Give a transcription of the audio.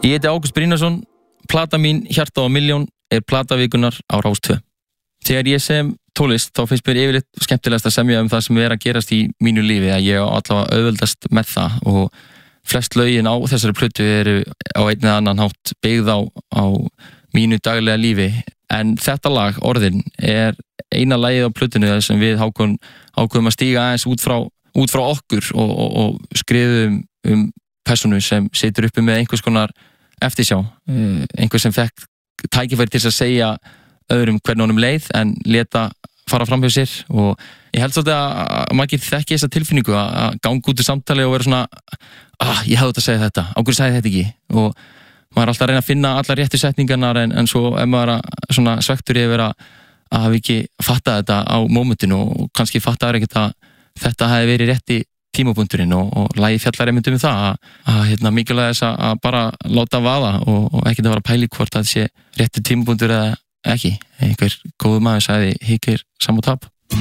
Ég heiti Ágúst Brynjarsson, plata mín Hjarta á milljón plata vikunar á Rás 2. Þegar ég sem tónlist þá finnst mér yfirleitt skemmtilegast að semja það sem að gerast í mínu lífi, að ég allavega auðveldast með það og flest lögin á þessari plötu eru á einn eða annan hátt byggð á mínu daglega lífi, en þetta lag, Orðin, eina lagið á plötunu sem við ákveðum að stíga aðeins út frá okkur og skrifum persónu sem situr uppi með einhvers konar eftirsjá, einhver sem fekk tækifæri til að segja öðrum hvernig honum leið en leta fara fram hjá sér, og ég held svolítið að maður þekki þessa tilfinningu að ganga út í samtali og vera svona ég hefði þetta að segja þetta, á hverju sagði þetta ekki, og maður alltaf að reyna að finna allar réttu setningarnar en svo maður svona svektur yfir að hafa ekki fattað þetta á mómentinu og kannski fattaður ekkert að þetta hefði verið rétti tímapunkturinn og lagið fjallar einmitt það að mikilvægt þess að bara láta vaða og ekkert að vera pæli hvort það sé rétti tímapunktur eða ekki. Einhver góður maður sagði hikir sam og tap.